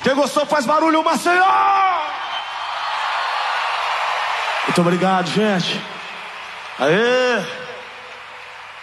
Quem gostou faz barulho, Maceió! Muito obrigado, gente. Aê!